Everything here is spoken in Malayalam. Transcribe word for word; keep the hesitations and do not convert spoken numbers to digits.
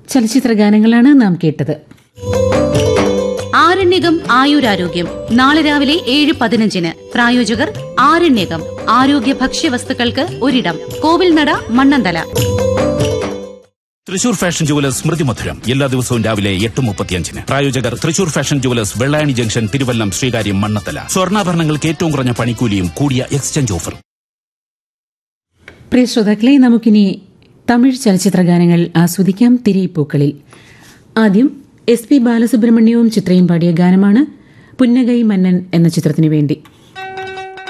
ചലച്ചിത്ര ഗാനങ്ങളാണ് നാം കേട്ടത്. ആരണ്യകം ആയുരാരോഗ്യം നാളെ രാവിലെ ഏഴ് പതിനഞ്ചിന്. പ്രായോജകർ ആരണ്യകം ആരോഗ്യ ഭക്ഷ്യവസ്തുക്കൾക്ക് ഒരിടം, കോവിൽനട, മണ്ണന്തല. തൃശൂർ ഫാഷൻ ജുവലേഴ്സ് സ്മൃതി മധുരം എല്ലാ ദിവസവും രാവിലെ എട്ട് മുപ്പത്തിയഞ്ചിന്. പ്രായോജകർ Thrissur fashion jewellers, Vellayani junction, Thiruvallam, Sreekaryam, Mannathala. സ്വർണ്ണാഭരണങ്ങൾക്ക് ഏറ്റവും കുറഞ്ഞ പണിക്കൂലിയും കൂടിയ എക്സ്ചേഞ്ച് ഓഫറും. പ്രിയ ശ്രോതാക്കളെ, നമുക്കിനി തമിഴ് ചലച്ചിത്ര ഗാനങ്ങൾ ആസ്വദിക്കാം. തിരയിപ്പൂക്കളിൽ ആദ്യം എസ് പി ബാലസുബ്രഹ്മണ്യവും ചിത്രയും പാടിയ ഗാനമാണ് പുന്നകൈ മന്നൻ എന്ന ചിത്രത്തിനു വേണ്ടി.